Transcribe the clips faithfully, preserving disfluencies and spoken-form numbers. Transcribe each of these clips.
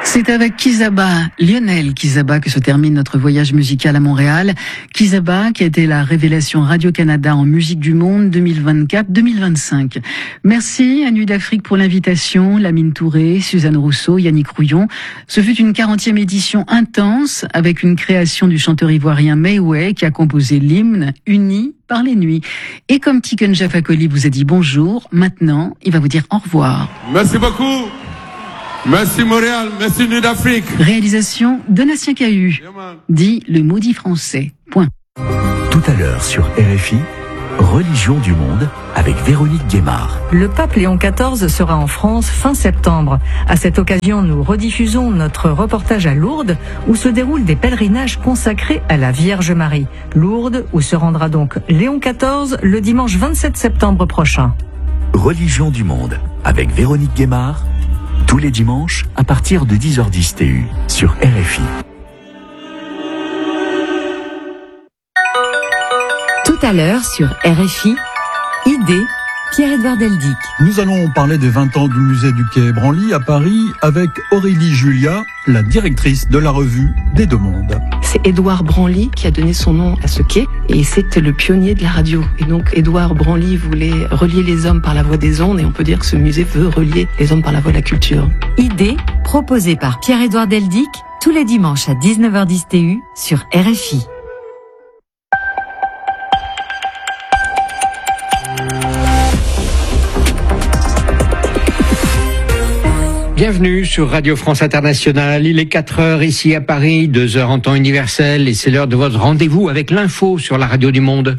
C'est avec Kizaba, Lionel Kizaba, que se termine notre voyage musical à Montréal. Kizaba, qui a été la révélation Radio-Canada en musique du monde deux mille vingt-quatre deux mille vingt-cinq. Merci à Nuit d'Afrique pour l'invitation, Lamine Touré, Suzanne Rousseau, Yannick Rouillon. Ce fut une quarantième édition intense, avec une création du chanteur ivoirien Mayway, qui a composé l'hymne Unis par les nuits. Et comme Tiken Jah Fakoly vous a dit bonjour, maintenant, il va vous dire au revoir. Merci beaucoup. Merci Montréal, merci Nuit d'Afrique. Réalisation Donatien Cahu, dit le maudit français. Point. Tout à l'heure sur R F I, Religion du monde avec Véronique Guémard. Le pape Léon quatorze sera en France fin septembre. À cette occasion, nous rediffusons notre reportage à Lourdes où se déroulent des pèlerinages consacrés à la Vierge Marie. Lourdes où se rendra donc Léon quatorze le dimanche vingt-sept septembre prochain. Religion du monde avec Véronique Guémard. Tous les dimanches, à partir de dix heures dix T U, sur R F I. Tout à l'heure, sur R F I, Idée, Pierre-Edouard Deldic. Nous allons parler des vingt ans du musée du Quai Branly à Paris avec Aurélie Julia, la directrice de la revue des Deux Mondes. C'est Édouard Branly qui a donné son nom à ce quai et c'est le pionnier de la radio. Et donc Édouard Branly voulait relier les hommes par la voie des ondes et on peut dire que ce musée veut relier les hommes par la voie de la culture. Idée, proposée par Pierre-Edouard Deldic, tous les dimanches à dix-neuf heures dix T U sur R F I. Bienvenue sur Radio France Internationale. Il est quatre heures ici à Paris, deux heures en temps universel et c'est l'heure de votre rendez-vous avec l'info sur la radio du monde.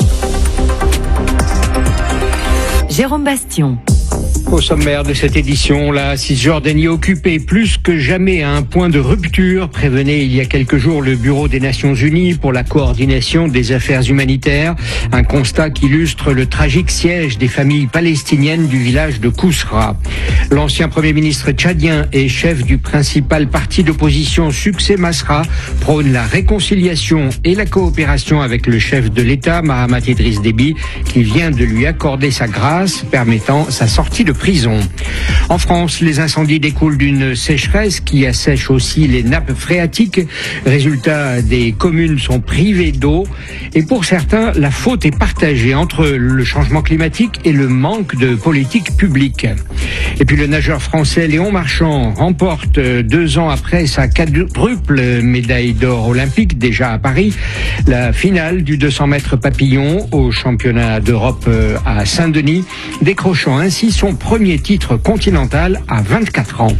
Jérôme Bastion. Au sommaire de cette édition, la Cisjordanie occupée plus que jamais à un point de rupture, prévenait il y a quelques jours le Bureau des Nations Unies pour la coordination des affaires humanitaires. Un constat qui illustre le tragique siège des familles palestiniennes du village de Kousra. L'ancien Premier ministre tchadien et chef du principal parti d'opposition Succès Masra prône la réconciliation et la coopération avec le chef de l'État, Mahamat Idriss Déby, qui vient de lui accorder sa grâce, permettant sa sortie de prison. En France, les incendies découlent d'une sécheresse qui assèche aussi les nappes phréatiques. Résultat, des communes sont privées d'eau et pour certains, la faute est partagée entre le changement climatique et le manque de politique publique. Et puis le nageur français Léon Marchand remporte deux ans après sa quadruple médaille d'or olympique déjà à Paris, la finale du deux cents mètres papillon au championnat d'Europe à Saint-Denis, décrochant ainsi son premier titre continental à vingt-quatre ans.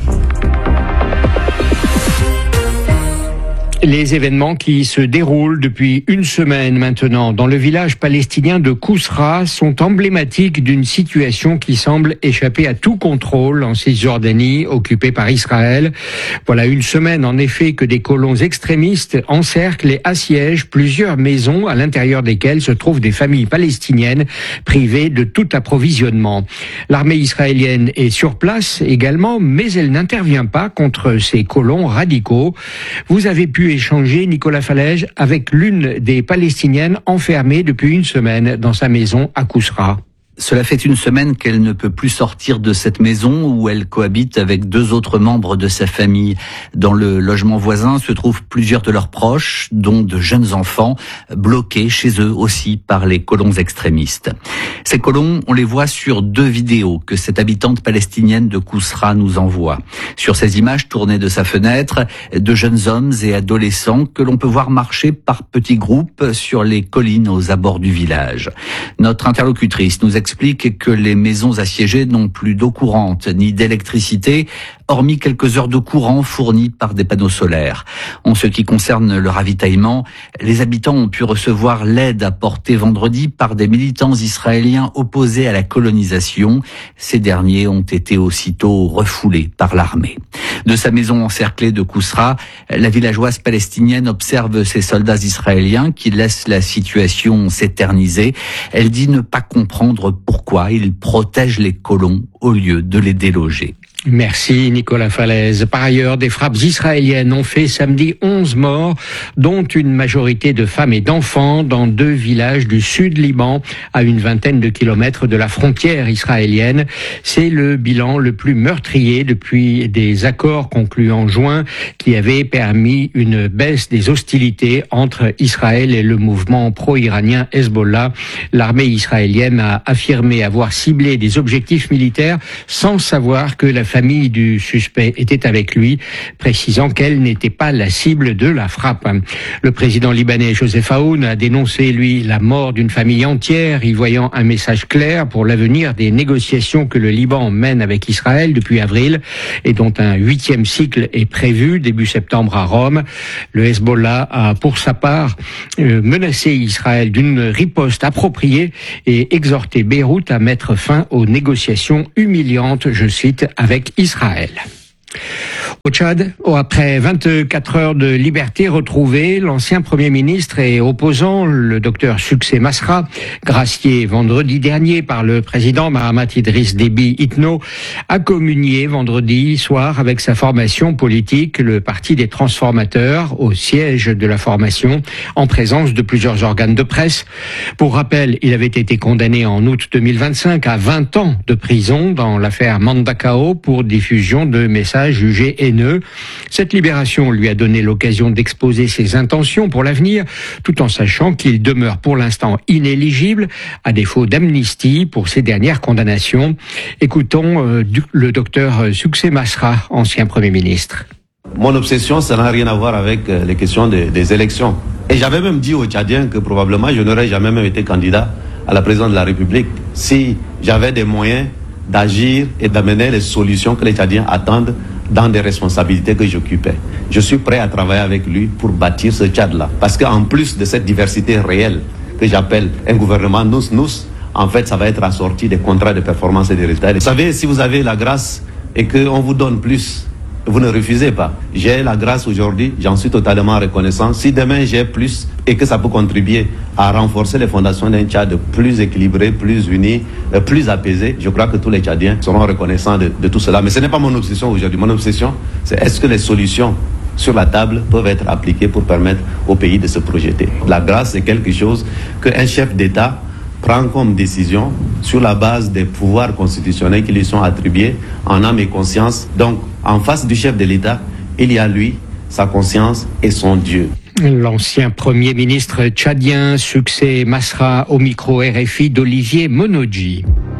Les événements qui se déroulent depuis une semaine maintenant dans le village palestinien de Kousra sont emblématiques d'une situation qui semble échapper à tout contrôle en Cisjordanie, occupée par Israël. Voilà une semaine en effet que des colons extrémistes encerclent et assiègent plusieurs maisons à l'intérieur desquelles se trouvent des familles palestiniennes privées de tout approvisionnement. L'armée israélienne est sur place également, mais elle n'intervient pas contre ces colons radicaux. Vous avez pu échanger, Nicolas Falège, avec l'une des Palestiniennes enfermées depuis une semaine dans sa maison à Kousra. Cela fait une semaine qu'elle ne peut plus sortir de cette maison où elle cohabite avec deux autres membres de sa famille. Dans le logement voisin se trouvent plusieurs de leurs proches, dont de jeunes enfants, bloqués chez eux aussi par les colons extrémistes. Ces colons, on les voit sur deux vidéos que cette habitante palestinienne de Kousra nous envoie. Sur ces images tournées de sa fenêtre, de jeunes hommes et adolescents que l'on peut voir marcher par petits groupes sur les collines aux abords du village. Notre interlocutrice nous explique que les maisons assiégées n'ont plus d'eau courante ni d'électricité, hormis quelques heures de courant fournies par des panneaux solaires. En ce qui concerne le ravitaillement, les habitants ont pu recevoir l'aide apportée vendredi par des militants israéliens opposés à la colonisation. Ces derniers ont été aussitôt refoulés par l'armée. De sa maison encerclée de Kousra, la villageoise palestinienne observe ces soldats israéliens qui laissent la situation s'éterniser. Elle dit ne pas comprendre pourquoi ils protègent les colons au lieu de les déloger. Merci Nicolas Falaise. Par ailleurs, des frappes israéliennes ont fait samedi onze morts, dont une majorité de femmes et d'enfants dans deux villages du sud Liban, à une vingtaine de kilomètres de la frontière israélienne. C'est le bilan le plus meurtrier depuis des accords conclus en juin qui avaient permis une baisse des hostilités entre Israël et le mouvement pro-iranien Hezbollah. L'armée israélienne a affirmé avoir ciblé des objectifs militaires sans savoir que la famille du suspect était avec lui, précisant qu'elle n'était pas la cible de la frappe. Le président libanais Joseph Aoun a dénoncé, lui, la mort d'une famille entière, y voyant un message clair pour l'avenir des négociations que le Liban mène avec Israël depuis avril et dont un huitième cycle est prévu début septembre à Rome. Le Hezbollah a, pour sa part, euh, menacé Israël d'une riposte appropriée et exhorté Beyrouth à mettre fin aux négociations humiliantes, je cite, avec Israël. Au Tchad, après vingt-quatre heures de liberté retrouvée, l'ancien Premier ministre et opposant, le docteur Succé Masra, gracié vendredi dernier par le président Mahamat Idriss Déby Itno, a communié vendredi soir avec sa formation politique, le Parti des Transformateurs, au siège de la formation, en présence de plusieurs organes de presse. Pour rappel, il avait été condamné en août deux mille vingt-cinq à vingt ans de prison dans l'affaire Mandakao pour diffusion de messages jugés haineux. Cette libération lui a donné l'occasion d'exposer ses intentions pour l'avenir, tout en sachant qu'il demeure pour l'instant inéligible, à défaut d'amnistie pour ses dernières condamnations. Écoutons euh, le docteur Succé Masra, ancien Premier ministre. Mon obsession, ça n'a rien à voir avec les questions des, des élections. Et j'avais même dit aux Tchadiens que probablement je n'aurais jamais même été candidat à la présidence de la République si j'avais des moyens d'agir et d'amener les solutions que les Tchadiens attendent dans des responsabilités que j'occupais. Je suis prêt à travailler avec lui pour bâtir ce Tchad-là. Parce qu'en plus de cette diversité réelle que j'appelle un gouvernement nous-nous, en fait, ça va être assorti des contrats de performance et de résultats. Vous savez, si vous avez la grâce et qu'on vous donne plus, vous ne refusez pas. J'ai la grâce aujourd'hui, j'en suis totalement reconnaissant. Si demain j'ai plus et que ça peut contribuer à renforcer les fondations d'un Tchad plus équilibré, plus uni, plus apaisé, je crois que tous les Tchadiens seront reconnaissants de, de tout cela. Mais ce n'est pas mon obsession aujourd'hui. Mon obsession, c'est est-ce que les solutions sur la table peuvent être appliquées pour permettre au pays de se projeter. La grâce, c'est quelque chose qu'un chef d'État prend comme décision sur la base des pouvoirs constitutionnels qui lui sont attribués en âme et conscience. Donc, en face du chef de l'État, il y a lui, sa conscience et son Dieu. L'ancien Premier ministre tchadien, Succé Masra, au micro R F I d'Olivier Monodji.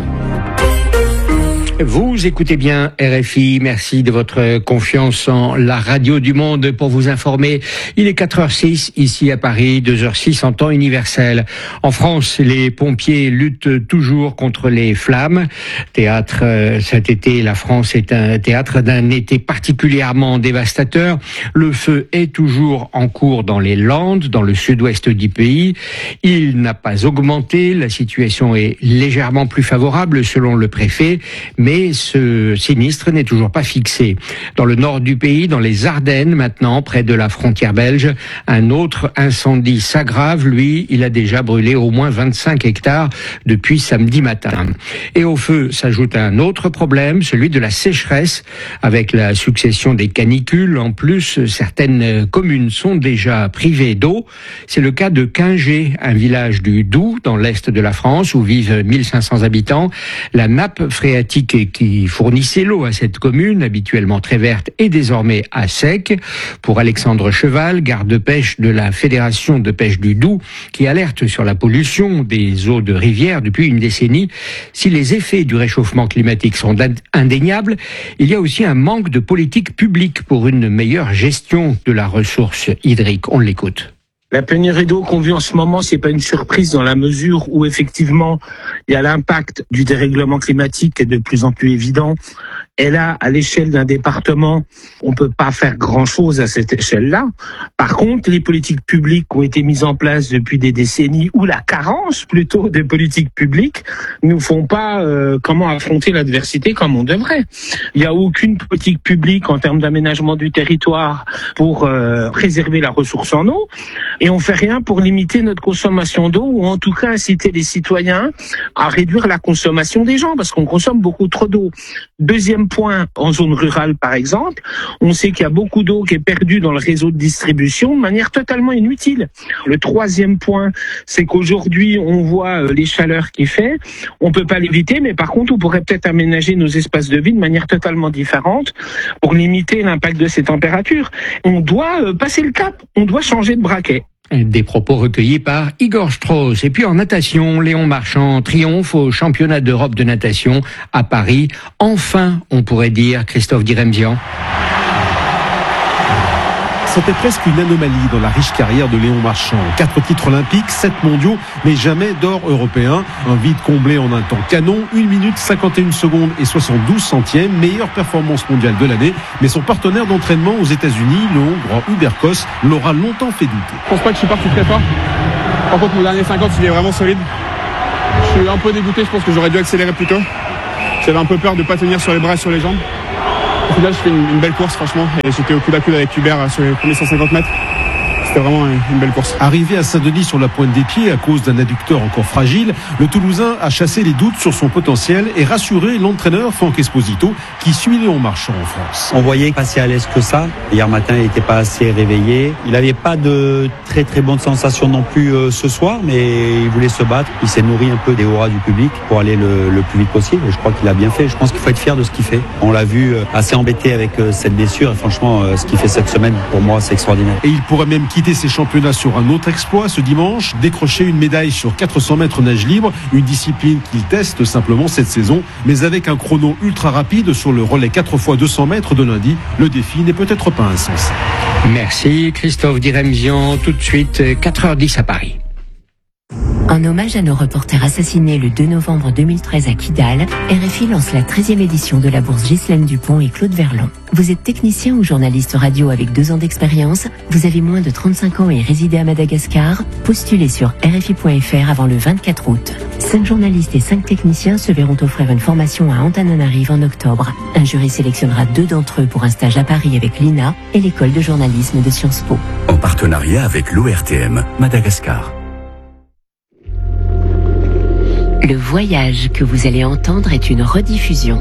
Vous écoutez bien R F I, merci de votre confiance en la radio du monde pour vous informer. Il est quatre heures six ici à Paris, deux heures six en temps universel. En France, les pompiers luttent toujours contre les flammes. Théâtre, euh, cet été, la France est un théâtre d'un été particulièrement dévastateur. Le feu est toujours en cours dans les Landes, dans le sud-ouest du pays. Il n'a pas augmenté, la situation est légèrement plus favorable selon le préfet, mais ce sinistre n'est toujours pas fixé. Dans le nord du pays, dans les Ardennes maintenant, près de la frontière belge, un autre incendie s'aggrave. Lui, il a déjà brûlé au moins vingt-cinq hectares depuis samedi matin. Et au feu s'ajoute un autre problème, celui de la sécheresse. Avec la succession des canicules, en plus, certaines communes sont déjà privées d'eau. C'est le cas de Quingé, un village du Doubs, dans l'est de la France, où vivent mille cinq cents habitants. La nappe phréatique qui fournissait l'eau à cette commune, habituellement très verte, est désormais à sec. Pour Alexandre Cheval, garde-pêche de la Fédération de pêche du Doubs, qui alerte sur la pollution des eaux de rivière depuis une décennie, si les effets du réchauffement climatique sont indéniables, il y a aussi un manque de politique publique pour une meilleure gestion de la ressource hydrique. On l'écoute. La pénurie d'eau qu'on vit en ce moment, c'est pas une surprise dans la mesure où effectivement il y a l'impact du dérèglement climatique qui est de plus en plus évident. Et là, à l'échelle d'un département, on peut pas faire grand-chose à cette échelle-là. Par contre, les politiques publiques qui ont été mises en place depuis des décennies, ou la carence plutôt des politiques publiques, nous font pas euh, comment affronter l'adversité comme on devrait. Il n'y a aucune politique publique en termes d'aménagement du territoire pour euh, préserver la ressource en eau, et on fait rien pour limiter notre consommation d'eau, ou en tout cas inciter les citoyens à réduire la consommation des gens, parce qu'on consomme beaucoup trop d'eau. Deuxième Deuxième point, en zone rurale par exemple, on sait qu'il y a beaucoup d'eau qui est perdue dans le réseau de distribution de manière totalement inutile. Le troisième point, c'est qu'aujourd'hui on voit les chaleurs qu'il fait, on peut pas l'éviter, mais par contre on pourrait peut-être aménager nos espaces de vie de manière totalement différente pour limiter l'impact de ces températures. On doit passer le cap, on doit changer de braquet. Des propos recueillis par Igor Strauss. Et puis en natation, Léon Marchand triomphe au championnat d'Europe de natation à Paris. Enfin, on pourrait dire, Christophe Diremzian. C'était presque une anomalie dans la riche carrière de Léon Marchand. Quatre titres olympiques, sept mondiaux, mais jamais d'or européen. Un vide comblé en un temps canon, une minute cinquante et une secondes et soixante-douze centièmes, meilleure performance mondiale de l'année. Mais son partenaire d'entraînement aux États-Unis, le Hongrois Hubert Kos, l'aura longtemps fait douter. Je pense pas que je suis parti très fort. Par contre, mon dernier cinquante, il est vraiment solide. Je suis un peu dégoûté, je pense que j'aurais dû accélérer plus tôt. J'avais un peu peur de pas tenir sur les bras et sur les jambes. Au final, je fais une, une belle course, franchement. Et j'étais au coude à coude avec Hubert sur les premiers cent cinquante mètres. C'était vraiment une belle course. Arrivé à Saint-Denis sur la pointe des pieds à cause d'un adducteur encore fragile, le Toulousain a chassé les doutes sur son potentiel et rassuré l'entraîneur Franck Esposito qui suit Léon Marchand en France. On voyait pas si à l'aise que ça. Hier matin, il n'était pas assez réveillé. Il n'avait pas de très très bonnes sensations non plus euh, ce soir, mais il voulait se battre. Il s'est nourri un peu des hurrahs du public pour aller le, le plus vite possible. Et je crois qu'il a bien fait. Je pense qu'il faut être fier de ce qu'il fait. On l'a vu euh, assez embêté avec euh, cette blessure. Et franchement, euh, ce qu'il fait cette semaine, pour moi, c'est extraordinaire. Et il pourrait même quitter ses championnats sur un autre exploit ce dimanche, décrocher une médaille sur quatre cents mètres nage libre, une discipline qu'il teste simplement cette saison, mais avec un chrono ultra rapide sur le relais quatre fois deux cents mètres de lundi, le défi n'est peut-être pas insensé. Merci Christophe Diremzian, tout de suite quatre heures dix à Paris. En hommage à nos reporters assassinés le deux novembre deux mille treize à Kidal, R F I lance la treizième édition de la bourse Ghislaine Dupont et Claude Verlon. Vous êtes technicien ou journaliste radio avec deux ans d'expérience, vous avez moins de trente-cinq ans et résidez à Madagascar, postulez sur R F I point F R avant le vingt-quatre août. Cinq journalistes et cinq techniciens se verront offrir une formation à Antananarive en octobre. Un jury sélectionnera deux d'entre eux pour un stage à Paris avec l'I N A et l'école de journalisme de Sciences Po. En partenariat avec l'O R T M, Madagascar. Le voyage que vous allez entendre est une rediffusion.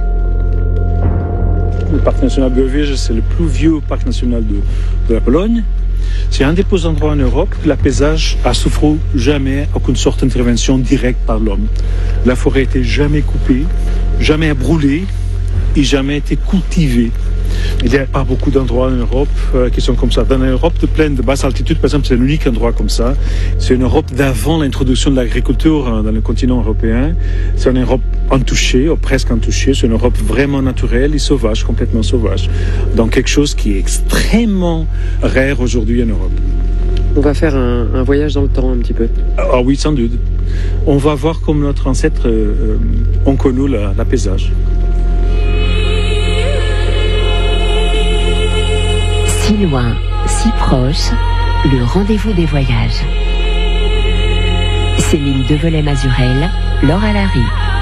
Le parc national Białowieża, c'est le plus vieux parc national de, de la Pologne. C'est un des peu endroits en Europe où le paysage a souffert jamais aucune sorte d'intervention directe par l'homme. La forêt n'était jamais coupée, jamais brûlée et jamais été cultivée. Il n'y a pas beaucoup d'endroits en Europe euh, qui sont comme ça. Dans l'Europe de plaine de basse altitude, par exemple, c'est l'unique endroit comme ça. C'est une Europe d'avant l'introduction de l'agriculture hein, dans le continent européen. C'est une Europe untouchée, ou presque untouchée. C'est une Europe vraiment naturelle et sauvage, complètement sauvage. Donc quelque chose qui est extrêmement rare aujourd'hui en Europe. On va faire un, un voyage dans le temps un petit peu. Ah oui, sans doute. On va voir comme notre ancêtre euh, ont connu la, la paysage. Si loin, si proche, le rendez-vous des voyages. Céline Develay-Mazurel, Laura Larry.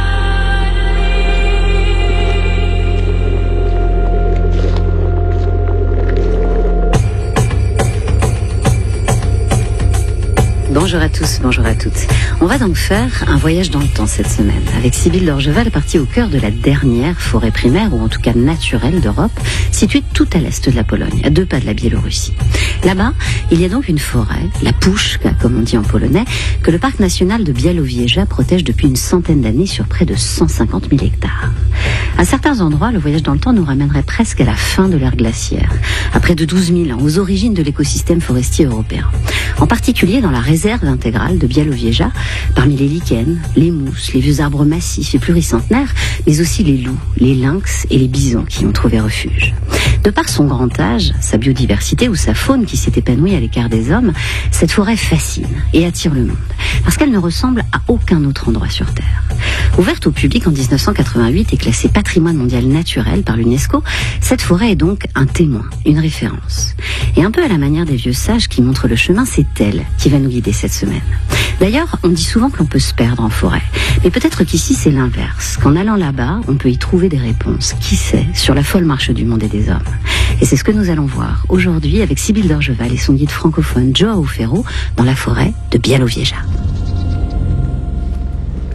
Bonjour à tous, bonjour à toutes. On va donc faire un voyage dans le temps cette semaine avec Sybille d'Orgeval, partie au cœur de la dernière forêt primaire, ou en tout cas naturelle d'Europe, située tout à l'est de la Pologne, à deux pas de la Biélorussie. Là-bas, il y a donc une forêt, la Puszka, comme on dit en polonais, que le parc national de Białowieża protège depuis une centaine d'années sur près de cent cinquante mille hectares. À certains endroits, le voyage dans le temps nous ramènerait presque à la fin de l'ère glaciaire, à près de douze mille ans, aux origines de l'écosystème forestier européen. En particulier dans la réserve intégrale de Białowieża, parmi les lichens, les mousses, les vieux arbres massifs et pluricentenaires, mais aussi les loups, les lynx et les bisons qui y ont trouvé refuge. De par son grand âge, sa biodiversité ou sa faune qui s'est épanouie à l'écart des hommes, cette forêt fascine et attire le monde, parce qu'elle ne ressemble à aucun autre endroit sur Terre. Ouverte au public en dix-neuf cent quatre-vingt-huit et classée patrimoine mondial naturel par l'UNESCO, cette forêt est donc un témoin, une référence. Et un peu à la manière des vieux sages qui montrent le chemin, c'est elle qui va nous guider cette semaine. D'ailleurs, on dit souvent que l'on peut se perdre en forêt. Mais peut-être qu'ici, c'est l'inverse. Qu'en allant là-bas, on peut y trouver des réponses, qui sait, sur la folle marche du monde et des hommes. Et c'est ce que nous allons voir aujourd'hui avec Sybille d'Orgeval et son guide francophone João Ferro dans la forêt de Białowieża.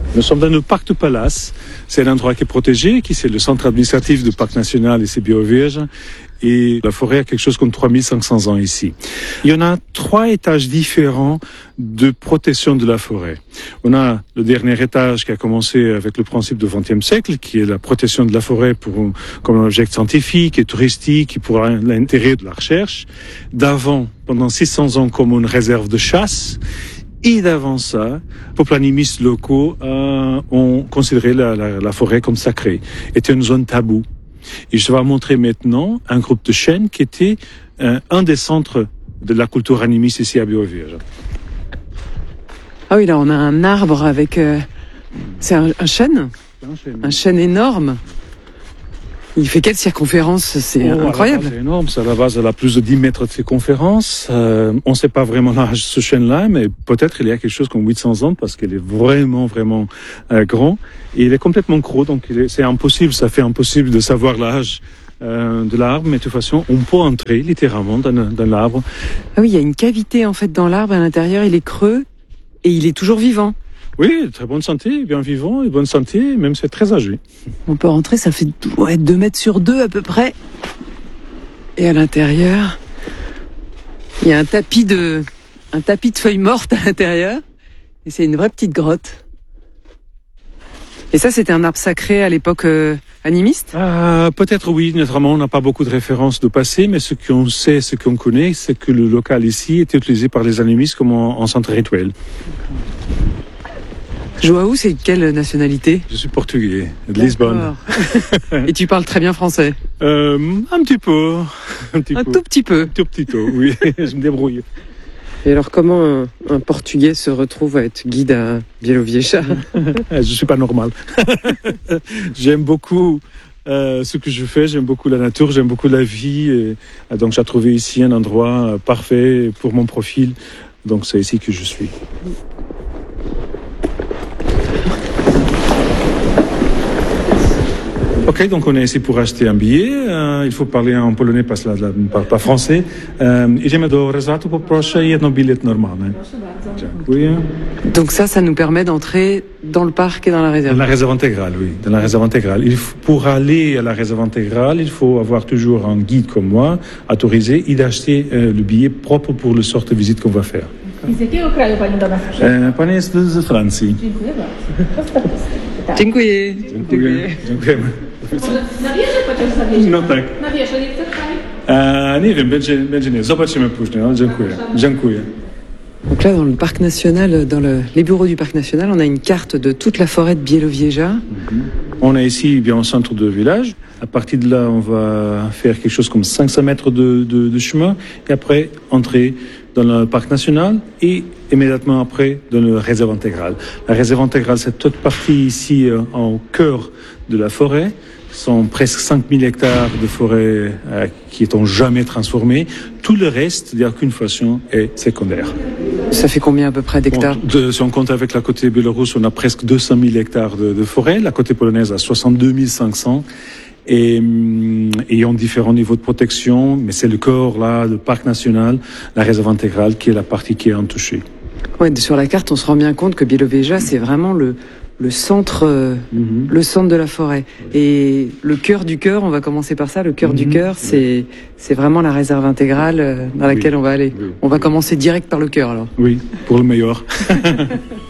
Nous sommes dans le parc du Palace. C'est un endroit qui est protégé, qui c'est le centre administratif du parc national et c'est Biovierge. Et la forêt a quelque chose comme trois mille cinq cents ans ici. Il y en a trois étages différents de protection de la forêt. On a le dernier étage qui a commencé avec le principe du vingtième siècle, qui est la protection de la forêt pour, comme un objet scientifique et touristique et pour l'intérêt de la recherche. D'avant, pendant six cents ans, comme une réserve de chasse. Et d'avant ça, les peuples animistes locaux euh, ont considéré la, la, la forêt comme sacrée. Était une zone taboue. Et je vais montrer maintenant un groupe de chênes qui était euh, un des centres de la culture animiste ici à Biovierge. Ah oui, là on a un arbre avec... Euh, c'est un, un chêne, un chêne Un chêne énorme. Il fait quelle circonférence? C'est oh, incroyable. C'est énorme. À la base, elle a plus de dix mètres de circonférence. Euh, on ne sait pas vraiment l'âge de ce chêne-là, mais peut-être il y a quelque chose comme huit cents ans parce qu'il est vraiment, vraiment euh, grand. Et il est complètement gros, donc il est, c'est impossible, ça fait impossible de savoir l'âge euh, de l'arbre, mais de toute façon, on peut entrer littéralement dans, dans l'arbre. Ah oui, il y a une cavité en fait dans l'arbre à l'intérieur, il est creux et il est toujours vivant. Oui, très bonne santé, bien vivant et bonne santé, même c'est très âgé. On peut rentrer, ça fait ouais, deux mètres sur deux à peu près. Et à l'intérieur, il y a un tapis de, un tapis de feuilles mortes à l'intérieur. Et c'est une vraie petite grotte. Et ça, c'était un arbre sacré à l'époque euh, animiste? euh, Peut-être oui, naturellement, on n'a pas beaucoup de références de passé, mais ce qu'on sait, ce qu'on connaît, c'est que le local ici était utilisé par les animistes comme en, en centre rituel. Joao, c'est quelle nationalité? Je suis portugais, de Lisbonne. Et tu parles très bien français? euh, Un petit peu. Un, petit un peu. tout petit peu? Un tout petit peu, oui. Je me débrouille. Et alors, comment un, un Portugais se retrouve à être guide à Bielowieża? Je suis pas normal. J'aime beaucoup euh, ce que je fais, j'aime beaucoup la nature, j'aime beaucoup la vie. Et, donc, j'ai trouvé ici un endroit parfait pour mon profil. Donc, c'est ici que je suis. Ok, donc on est ici pour acheter un billet. Uh, il faut parler en polonais parce que je ne parle pas français. Um, idziemy do rezerwatu, poproszę jedno bilet normalny. Dziękuję. Donc ça, ça nous permet d'entrer dans le parc et dans la réserve. Dans la réserve intégrale, oui. Dans la réserve intégrale. Il faut, pour aller à la réserve intégrale, il faut avoir toujours un guide comme moi, autorisé, et d'acheter euh, le billet propre pour le sort de visite qu'on va faire. I z jakiego kraju pani do nas przyszła? E, pani jest z Francji. Dziękuję bardzo. Dziękuję. Dziękuję. Dziękujemy. Może na wieżę chociaż zawiezie? No tak. Na wieżę nie chce pani? E, nie wiem, będzie, będzie nie. Zobaczymy później. No, dziękuję. Dziękuję. Donc là, dans le parc national, dans le, les bureaux du parc national, on a une carte de toute la forêt de Bielowieża. Mm-hmm. On est ici bien au centre du village. À partir de là, on va faire quelque chose comme cinq cents mètres de, de, de chemin et après entrer dans le parc national et immédiatement après dans la réserve intégrale. La réserve intégrale, c'est toute partie ici euh, au cœur de la forêt. Ce sont presque cinq mille hectares de forêt euh, qui n'ont jamais transformés. Tout le reste, il n'y a qu'une façon, est secondaire. Ça fait combien à peu près d'hectares? Bon, de, si on compte avec la côté biélorusse, on a presque deux cent mille hectares de, de forêt. La côté polonaise a soixante-deux mille cinq cents. Et, et ont différents niveaux de protection, mais c'est le corps là, le parc national, la réserve intégrale qui est la partie qui est intouchée. Ouais, sur la carte, on se rend bien compte que Bielowieża, c'est vraiment le, le centre, euh, mm-hmm. le centre de la forêt. Et le cœur du cœur, on va commencer par ça, le cœur mm-hmm. du cœur, c'est, c'est vraiment la réserve intégrale dans laquelle oui. on va aller. Oui. On va commencer direct par le cœur alors. Oui, pour le meilleur.